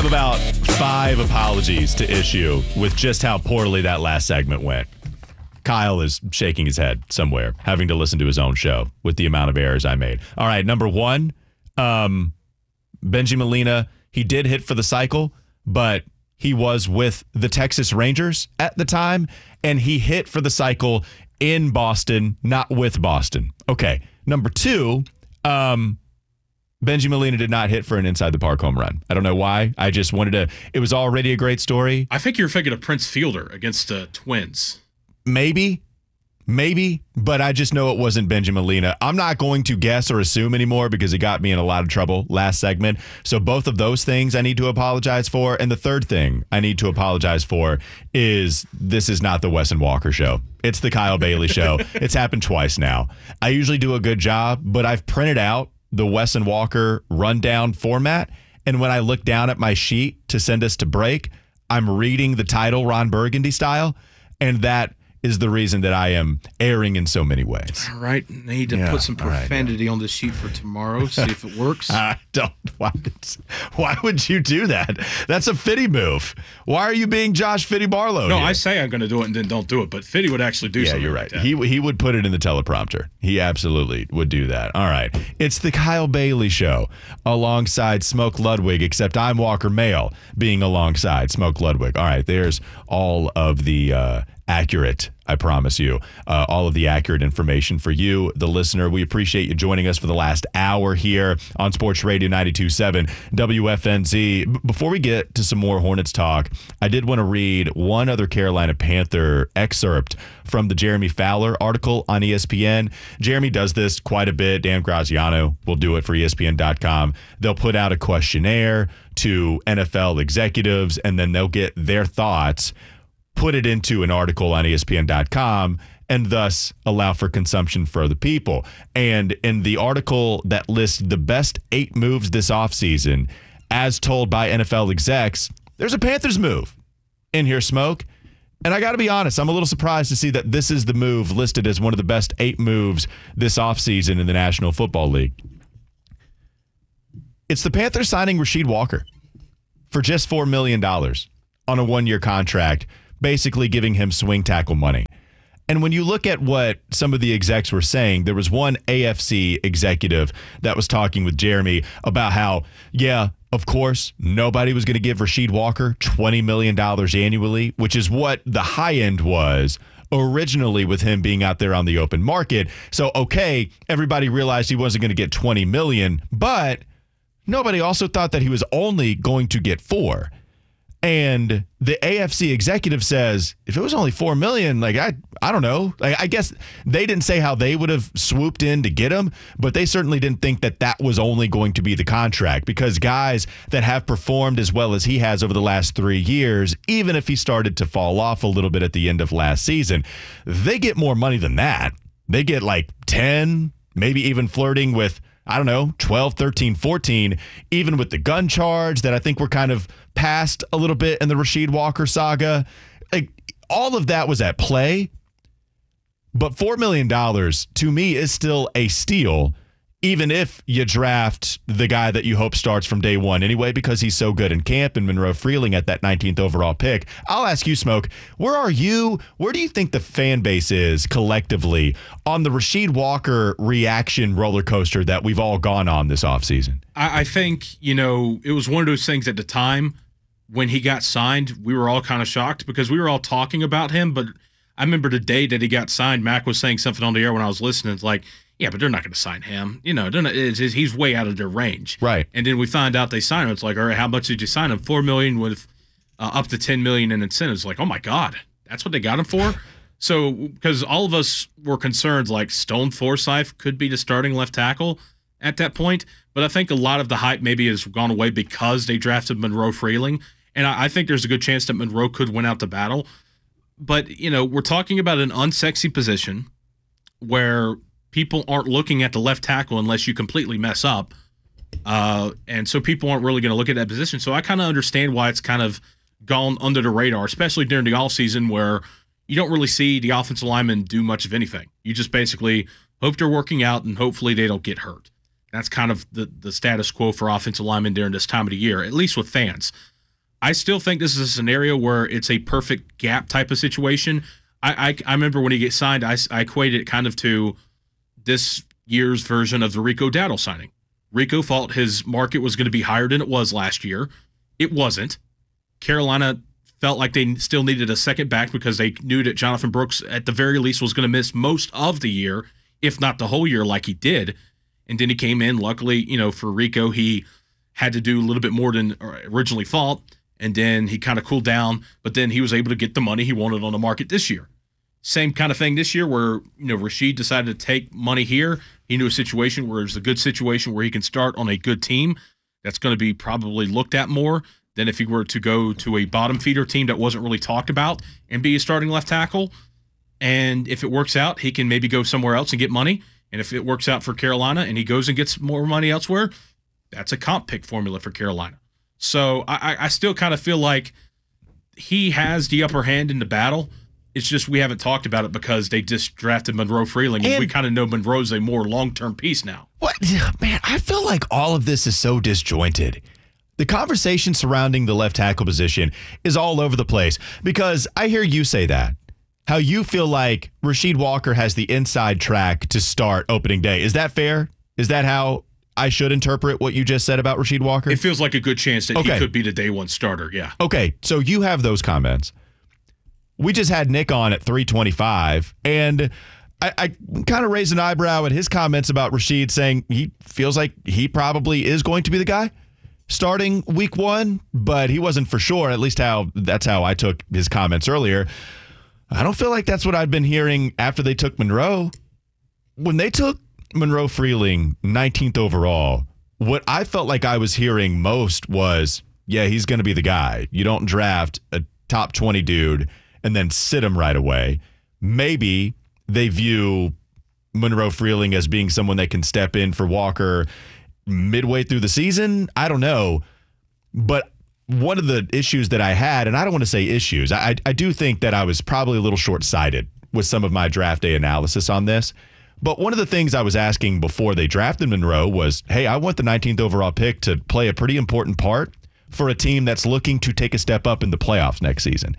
have about 5 apologies to issue with just how poorly that last segment went. Kyle is shaking his head somewhere, having to listen to his own show with the amount of errors I made. All right, number 1, Benji Molina, he did hit for the cycle, but he was with the Texas Rangers at the time, and he hit for the cycle in Boston, not with Boston. Okay, number 2, Benji Molina did not hit for an inside the park home run. I don't know why. I just wanted to. It was already a great story. I think you're thinking of Prince Fielder against the Twins. Maybe, but I just know it wasn't Benji Molina. I'm not going to guess or assume anymore because it got me in a lot of trouble last segment. So both of those things I need to apologize for. And the third thing I need to apologize for is this is not the Wes and Walker show. It's the Kyle Bailey show. It's happened twice now. I usually do a good job, but I've printed out the Wes and Walker rundown format. And when I look down at my sheet to send us to break, I'm reading the title Ron Burgundy style. And that is the reason that I am erring in so many ways. All right. Need to put some profanity on the sheet for tomorrow, see if it works. Why would you do that? That's a Fitty move. Why are you being Josh Fitty Barlow? No, here? I say I'm going to do it and then don't do it, but Fitty would actually do something. Yeah, you're right. Like he would put it in the teleprompter. He absolutely would do that. All right. It's the Kyle Bailey show alongside Smoke Ludwig, except I'm Walker Mail being alongside Smoke Ludwig. All right. There's all of the accurate, I promise you, all of the accurate information for you, the listener. We appreciate you joining us for the last hour here on Sports Radio 92.7 WFNZ. Before we get to some more Hornets talk, I did want to read one other Carolina Panther excerpt from the Jeremy Fowler article on ESPN. Jeremy does this quite a bit. Dan Graziano will do it for ESPN.com. They'll put out a questionnaire to NFL executives, and then they'll get their thoughts, put it into an article on ESPN.com, and thus allow for consumption for the people. And in the article that lists the best 8 moves this offseason, as told by NFL execs, there's a Panthers move in here, Smoke. And I got to be honest, I'm a little surprised to see that this is the move listed as one of the best 8 moves this offseason in the National Football League. It's the Panthers signing Rasheed Walker for just $4 million on a 1-year contract, basically giving him swing tackle money. And when you look at what some of the execs were saying, there was one AFC executive that was talking with Jeremy about how, yeah, of course, nobody was going to give Rasheed Walker $20 million annually, which is what the high end was originally with him being out there on the open market. So, okay, everybody realized he wasn't going to get $20 million, but nobody also thought that he was only going to get $4 million. And the AFC executive says, if it was only $4 million, like, I don't know. Like, I guess they didn't say how they would have swooped in to get him, but they certainly didn't think that that was only going to be the contract, because guys that have performed as well as he has over the last 3 years, even if he started to fall off a little bit at the end of last season, they get more money than that. They get like 10, maybe even flirting with, I don't know, 12, 13, 14, even with the gun charge that I think we're kind of past a little bit in the Rasheed Walker saga. Like, all of that was at play. But $4 million to me is still a steal, even if you draft the guy that you hope starts from day one anyway, because he's so good in camp, and Monroe Freeling at that 19th overall pick. I'll ask you, Smoke, where are you? Where do you think the fan base is collectively on the Rasheed Walker reaction roller coaster that we've all gone on this offseason? I think, it was one of those things at the time when he got signed, we were all kind of shocked because we were all talking about him. But I remember the day that he got signed, Mac was saying something on the air when I was listening. It's like, yeah, but they're not going to sign him. He's way out of their range. Right. And then we find out they signed him. It's like, all right, how much did you sign him? $4 million with up to $10 million in incentives. Like, oh my God, that's what they got him for? So, because all of us were concerned, like Stone Forsythe could be the starting left tackle at that point. But I think a lot of the hype maybe has gone away because they drafted Monroe Freeling. And I think there's a good chance that Monroe could win out the battle. But, we're talking about an unsexy position where people aren't looking at the left tackle unless you completely mess up. And so people aren't really going to look at that position. So I kind of understand why it's kind of gone under the radar, especially during the offseason where you don't really see the offensive linemen do much of anything. You just basically hope they're working out and hopefully they don't get hurt. That's kind of the status quo for offensive linemen during this time of the year, at least with fans. I still think this is a scenario where it's a perfect gap type of situation. I remember when he gets signed, I equated it kind of to this year's version of the Rico Dowdle signing. Rico thought his market was going to be higher than it was last year. It wasn't. Carolina felt like they still needed a second back because they knew that Jonathan Brooks, at the very least, was going to miss most of the year, if not the whole year like he did. And then he came in. Luckily, for Rico, he had to do a little bit more than originally thought. And then he kind of cooled down, but then he was able to get the money he wanted on the market this year. Same kind of thing this year where, Rasheed decided to take money here. He knew a situation where it's a good situation where he can start on a good team that's going to be probably looked at more than if he were to go to a bottom feeder team that wasn't really talked about and be a starting left tackle. And if it works out, he can maybe go somewhere else and get money. And if it works out for Carolina and he goes and gets more money elsewhere, that's a comp pick formula for Carolina. So I still kind of feel like he has the upper hand in the battle. It's just we haven't talked about it because they just drafted Monroe Freeling, and we kind of know Monroe's a more long-term piece now. What? Man, I feel like all of this is so disjointed. The conversation surrounding the left tackle position is all over the place because I hear you say that. How you feel like Rasheed Walker has the inside track to start opening day. Is that fair? Is that how I should interpret what you just said about Rasheed Walker? It feels like a good chance that he could be the day one starter, yeah. Okay, so you have those comments. We just had Nick on at 325, and I kind of raised an eyebrow at his comments about Rasheed saying he feels like he probably is going to be the guy starting week one, but he wasn't for sure, at least that's how I took his comments earlier. I don't feel like that's what I'd been hearing after they took Monroe. When they took Monroe Freeling 19th overall, what I felt like I was hearing most was, yeah, he's going to be the guy. You don't draft a top 20 dude and then sit him right away. Maybe they view Monroe Freeling as being someone that can step in for Walker midway through the season. I don't know. But one of the issues that I had, and I don't want to say issues, I do think that I was probably a little short-sighted with some of my draft day analysis on this. But one of the things I was asking before they drafted Monroe was, hey, I want the 19th overall pick to play a pretty important part for a team that's looking to take a step up in the playoffs next season.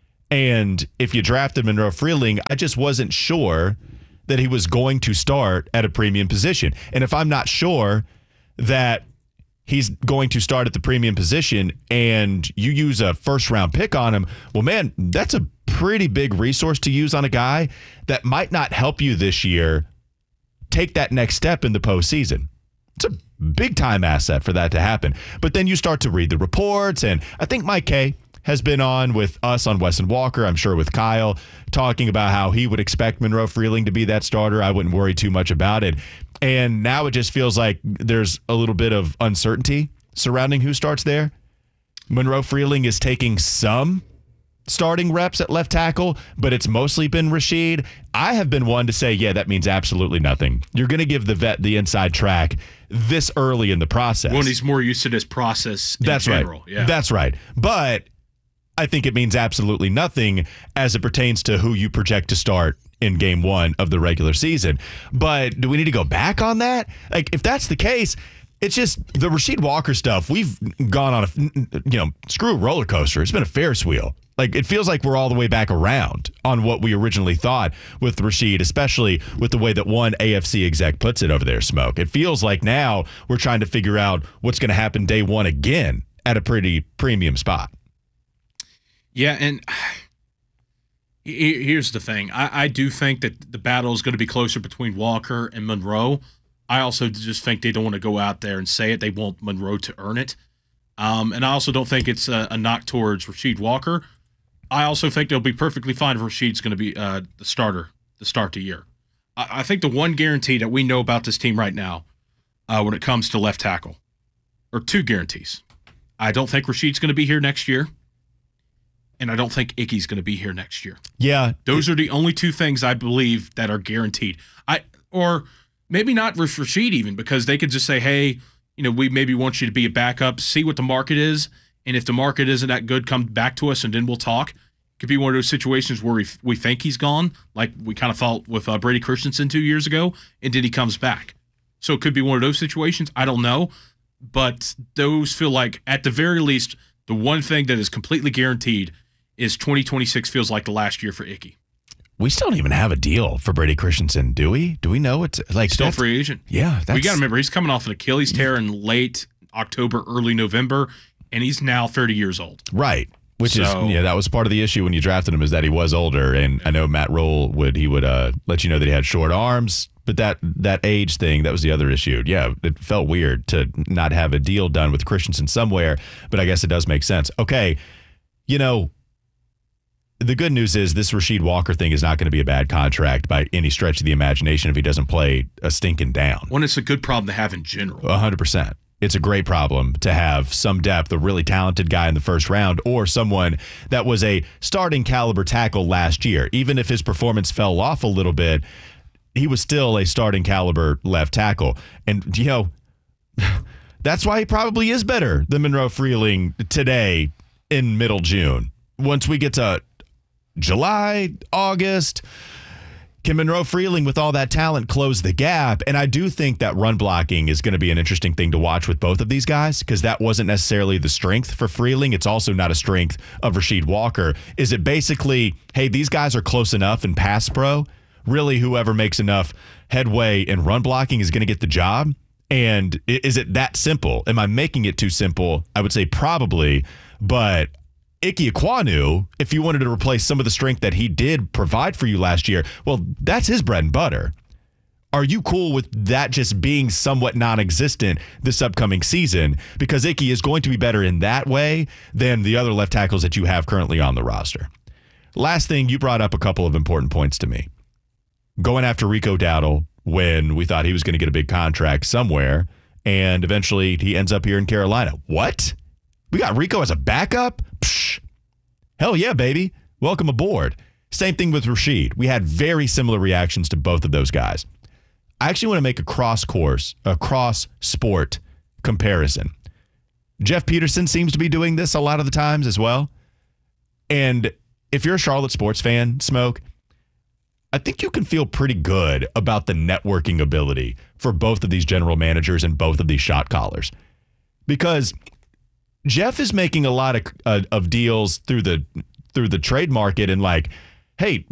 And if you drafted Monroe Freeling, I just wasn't sure that he was going to start at a premium position. And if I'm not sure that he's going to start at the premium position and you use a first-round pick on him, well, man, that's a pretty big resource to use on a guy that might not help you this year take that next step in the postseason. It's a big-time asset for that to happen. But then you start to read the reports, and I think Mike Kay has been on with us on Wes and Walker, I'm sure with Kyle, talking about how he would expect Monroe Freeling to be that starter. I wouldn't worry too much about it. And now it just feels like there's a little bit of uncertainty surrounding who starts there. Monroe Freeling is taking some starting reps at left tackle, but it's mostly been Rasheed. I have been one to say, yeah, that means absolutely nothing. You're going to give the vet the inside track this early in the process. When he's more used to this process in general. Right. Yeah. That's right. But I think it means absolutely nothing as it pertains to who you project to start in game one of the regular season. But do we need to go back on that? Like, if that's the case, it's just the Rasheed Walker stuff. We've gone on screw a roller coaster. It's been a Ferris wheel. Like, it feels like we're all the way back around on what we originally thought with Rasheed, especially with the way that one AFC exec puts it over there, Smoke. It feels like now we're trying to figure out what's going to happen day one again at a pretty premium spot. Yeah, and here's the thing. I do think that the battle is going to be closer between Walker and Monroe. I also just think they don't want to go out there and say it. They want Monroe to earn it. And I also don't think it's a knock towards Rasheed Walker. I also think they'll be perfectly fine if Rasheed's going to be the starter to start the year. I think the one guarantee that we know about this team right now when it comes to left tackle, or two guarantees. I don't think Rasheed's going to be here next year. And I don't think Icky's going to be here next year. Yeah. Those are the only two things I believe that are guaranteed. Or maybe not with Rasheed even, because they could just say, hey, we maybe want you to be a backup, see what the market is. And if the market isn't that good, come back to us and then we'll talk. It could be one of those situations where we think he's gone, like we kind of thought with Brady Christensen 2 years ago, and then he comes back. So it could be one of those situations. I don't know. But those feel like, at the very least, The one thing that is completely guaranteed is 2026 feels like the last year for Icky. We still don't even have a deal for Brady Christensen, do we? Do we know it's like still free agent? Yeah, we got to remember he's coming off an Achilles tear in late October, early November, and he's now 30 years old. Right. Which is that was part of the issue when you drafted him, is that he was older, and I know Matt Rule would let you know that he had short arms, but that age thing, that was the other issue. Yeah, it felt weird to not have a deal done with Christensen somewhere, but I guess it does make sense. Okay, the good news is this Rasheed Walker thing is not going to be a bad contract by any stretch of the imagination if he doesn't play a stinking down. Well, it's a good problem to have in general. 100%. It's a great problem to have some depth, a really talented guy in the first round, or someone that was a starting caliber tackle last year. Even if his performance fell off a little bit, he was still a starting caliber left tackle. And, that's why he probably is better than Monroe Freeling today in middle June. Once we get to July, August, can Monroe Freeling, with all that talent, close the gap? And I do think that run blocking is going to be an interesting thing to watch with both of these guys, because that wasn't necessarily the strength for Freeling. It's also not a strength of Rasheed Walker. Is it basically, hey, these guys are close enough in pass pro? Really, whoever makes enough headway in run blocking is going to get the job? And is it that simple? Am I making it too simple? I would say probably, but Ike Ekwonu, if you wanted to replace some of the strength that he did provide for you last year, well, that's his bread and butter. Are you cool with that just being somewhat non-existent this upcoming season? Because Ike is going to be better in that way than the other left tackles that you have currently on the roster. Last thing, you brought up a couple of important points to me. Going after Rico Dowdle when we thought he was going to get a big contract somewhere, and eventually he ends up here in Carolina. What? We got Rico as a backup? Psh. Hell yeah, baby. Welcome aboard. Same thing with Rasheed. We had very similar reactions to both of those guys. I actually want to make a cross-sport comparison. Jeff Peterson seems to be doing this a lot of the times as well. And if you're a Charlotte sports fan, Smoke, I think you can feel pretty good about the networking ability for both of these general managers and both of these shot callers. Because Jeff is making a lot of deals through the trade market, and like, hey,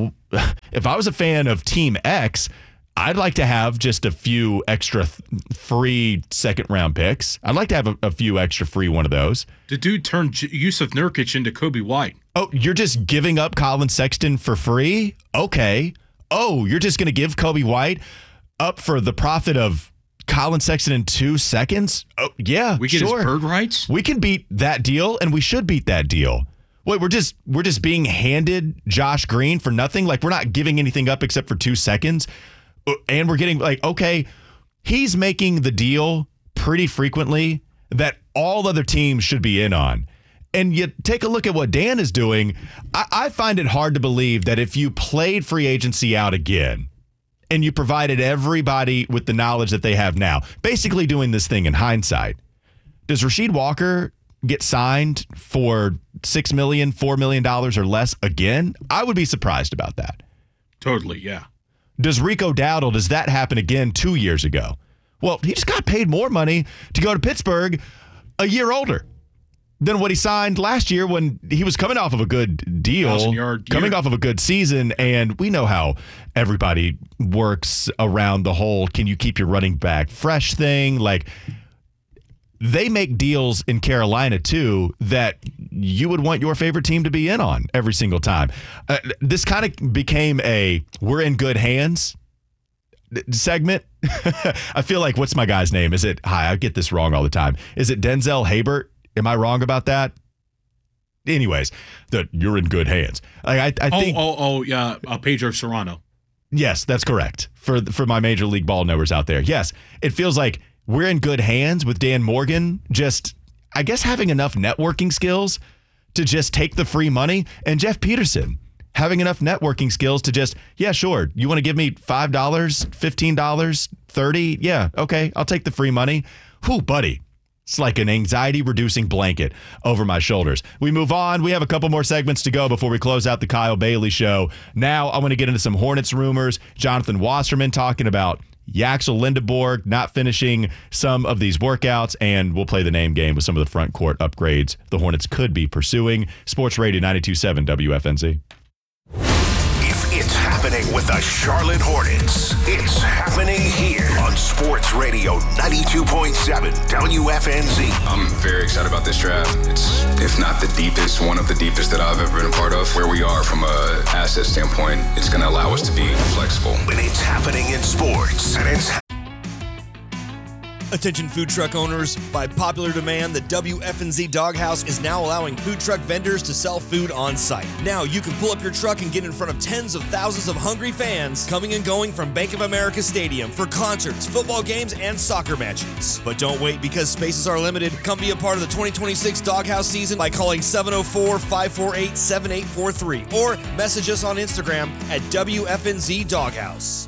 if I was a fan of Team X, I'd like to have just a few extra free second round picks. I'd like to have a few extra free one of those. The dude turned Yusuf Nurkic into Kobe White. Oh, you're just giving up Colin Sexton for free? Okay. Oh, you're just going to give Kobe White up for the profit of Colin Sexton in 2 seconds? Oh, yeah, we get sure. his bird rights? We can beat that deal, and we should beat that deal. Wait, we're just being handed Josh Green for nothing? Like, we're not giving anything up except for 2 seconds? And we're getting, like, okay, he's making the deal pretty frequently that all other teams should be in on. And you take a look at what Dan is doing. I find it hard to believe that if you played free agency out again and you provided everybody with the knowledge that they have now, basically doing this thing in hindsight, does Rasheed Walker get signed for $6 million, $4 million or less again? I would be surprised about that. Totally, yeah. Does Rico Dowdle, does that happen again 2 years ago? Well, he just got paid more money to go to Pittsburgh a year older than what he signed last year when he was coming off of a good deal, coming off of a good season. And we know how everybody works around the whole, can you keep your running back fresh thing? Like, they make deals in Carolina, too, that you would want your favorite team to be in on every single time. This kind of became a we're in good hands segment. I feel like, what's my guy's name? Is it, I get this wrong all the time. Is it Denzel Habert? Am I wrong about that? Anyways, you're in good hands. I think. Yeah, Pedro Serrano. Yes, that's correct. For my Major League ball knowers out there. Yes, it feels like we're in good hands with Dan Morgan, just, I guess, having enough networking skills to just take the free money, and Jeff Peterson having enough networking skills to just, yeah, sure, you want to give me $5, $15, $30? Yeah, okay, I'll take the free money. Whew, buddy. It's like an anxiety-reducing blanket over my shoulders. We move on. We have a couple more segments to go before we close out the Kyle Bailey Show. Now I want to get into some Hornets rumors. Jonathan Wasserman talking about Yaxel Lindeborg not finishing some of these workouts, and we'll play the name game with some of the front court upgrades the Hornets could be pursuing. Sports Radio 92.7 WFNZ. If it's happening with the Charlotte Hornets, it's happening here on Sports Radio 92.7 WFNZ. I'm very excited about this draft. It's, if not the deepest, one of the deepest that I've ever been a part of. Where we are from a asset standpoint, it's going to allow us to be flexible. When it's happening in sports, and it's Attention food truck owners, by popular demand, the WFNZ Doghouse is now allowing food truck vendors to sell food on site. Now you can pull up your truck and get in front of tens of thousands of hungry fans coming and going from Bank of America Stadium for concerts, football games, and soccer matches. But don't wait, because spaces are limited. Come be a part of the 2026 Doghouse season by calling 704-548-7843 or message us on Instagram at WFNZ Doghouse.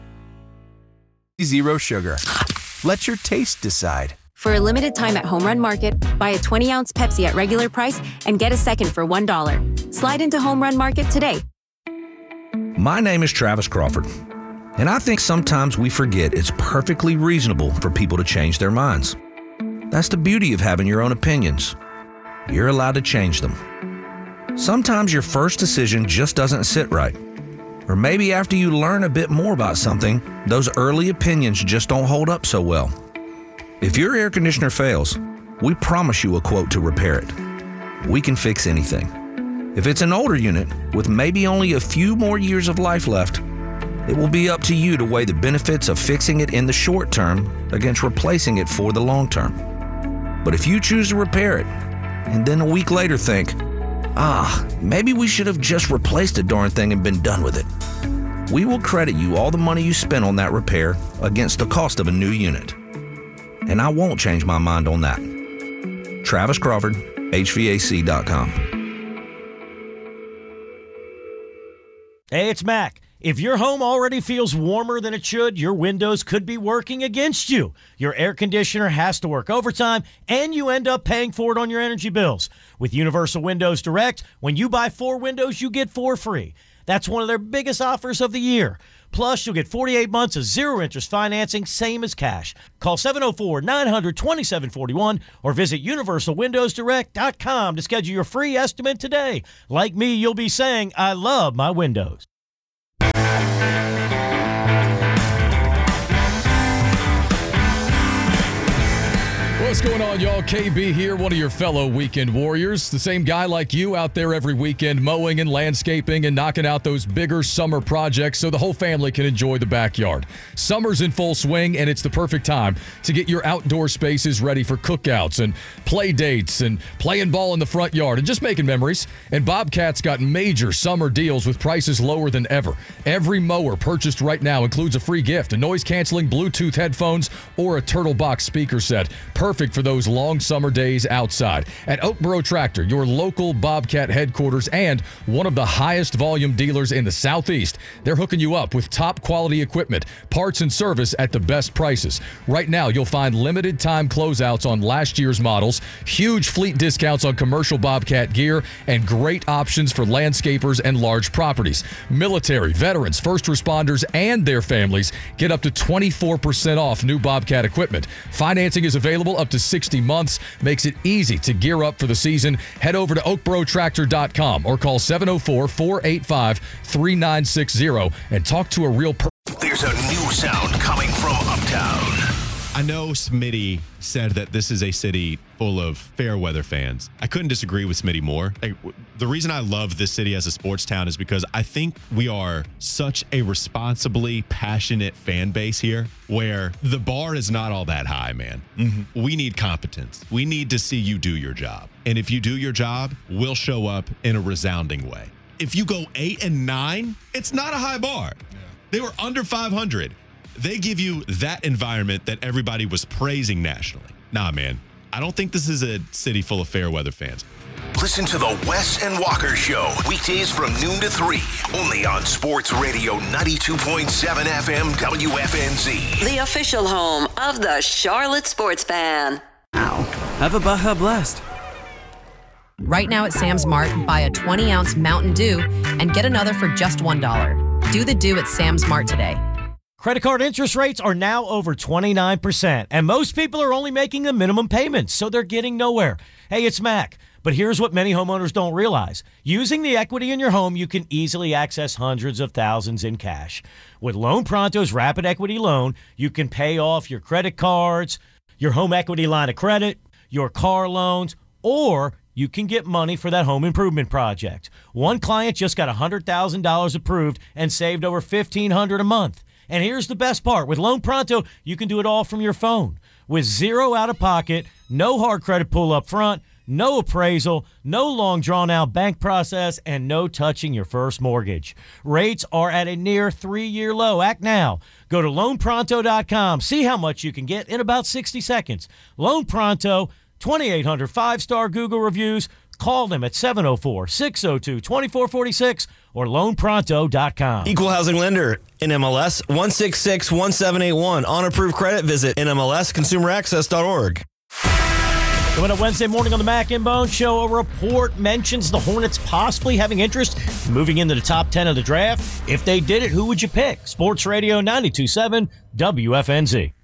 Zero sugar. Let your taste decide. For a limited time at Home Run Market, buy a 20-ounce Pepsi at regular price and get a second for $1. Slide into Home Run Market today. My name is Travis Crawford, and I think sometimes we forget it's perfectly reasonable for people to change their minds. That's the beauty of having your own opinions. You're allowed to change them. Sometimes your first decision just doesn't sit right. Or maybe after you learn a bit more about something, those early opinions just don't hold up so well. If your air conditioner fails, we promise you a quote to repair it. We can fix anything. If it's an older unit with maybe only a few more years of life left, it will be up to you to weigh the benefits of fixing it in the short term against replacing it for the long term. But if you choose to repair it, and then a week later think, maybe we should have just replaced the darn thing and been done with it, we will credit you all the money you spent on that repair against the cost of a new unit. And I won't change my mind on that. Travis Crawford, HVAC.com. Hey, it's Mac. If your home already feels warmer than it should, your windows could be working against you. Your air conditioner has to work overtime, and you end up paying for it on your energy bills. With Universal Windows Direct, when you buy 4 windows, you get 4 free. That's one of their biggest offers of the year. Plus, you'll get 48 months of zero-interest financing, same as cash. Call 704-900-2741 or visit universalwindowsdirect.com to schedule your free estimate today. Like me, you'll be saying, I love my windows. What's going on, y'all? KB here, one of your fellow weekend warriors. The same guy like you out there every weekend mowing and landscaping and knocking out those bigger summer projects so the whole family can enjoy the backyard. Summer's in full swing, and it's the perfect time to get your outdoor spaces ready for cookouts and play dates and playing ball in the front yard and just making memories. And Bobcat's got major summer deals with prices lower than ever. Every mower purchased right now includes a free gift, a noise-canceling Bluetooth headphones or a Turtle Box speaker set. Perfect for those long summer days outside. At Oakboro Tractor, your local Bobcat headquarters and one of the highest volume dealers in the Southeast, they're hooking you up with top quality equipment, parts, and service at the best prices. Right now, you'll find limited time closeouts on last year's models, huge fleet discounts on commercial Bobcat gear, and great options for landscapers and large properties. Military, veterans, first responders, and their families get up to 24% off new Bobcat equipment. Financing is available up to 60 months, makes it easy to gear up for the season. Head over to oakborotractor.com or call 704-485-3960 and talk to a real person. There's a new sound coming from Uptown. I know Smitty said that this is a city full of fair weather fans. I couldn't disagree with Smitty more. The reason I love this city as a sports town is because I think we are such a responsibly passionate fan base here where the bar is not all that high, man. Mm-hmm. We need competence. We need to see you do your job. And if you do your job, we'll show up in a resounding way. If you go 8 and 9, it's not a high bar. Yeah. They were under 500. They give you that environment that everybody was praising nationally. Nah, man, I don't think this is a city full of fair weather fans. Listen to the Wes and Walker Show, weekdays from noon to 3, only on Sports Radio 92.7 FM WFNZ. The official home of the Charlotte Sports Fan. Ow. Have a Baja Blast. Right now at Sam's Mart, buy a 20-ounce Mountain Dew and get another for just $1. Do the Dew at Sam's Mart today. Credit card interest rates are now over 29%, and most people are only making the minimum payments, so they're getting nowhere. Hey, it's Mac. But here's what many homeowners don't realize. Using the equity in your home, you can easily access hundreds of thousands in cash. With Loan Pronto's Rapid Equity Loan, you can pay off your credit cards, your home equity line of credit, your car loans, or you can get money for that home improvement project. One client just got $100,000 approved and saved over $1,500 a month. And here's the best part. With Loan Pronto, you can do it all from your phone. With zero out-of-pocket, no hard credit pull up front, no appraisal, no long drawn-out bank process, and no touching your first mortgage. Rates are at a near 3-year low. Act now. Go to loanpronto.com. See how much you can get in about 60 seconds. Loan Pronto, 2,800 5-star Google reviews. Call them at 704-602-2446 or loanpronto.com. Equal housing lender, NMLS 1661781. On approved credit, visit NMLSconsumeraccess.org. Coming up Wednesday morning on the Mac and Bone Show, a report mentions the Hornets possibly having interest in moving into the top 10 of the draft. If they did it, who would you pick? Sports Radio 92.7 WFNZ.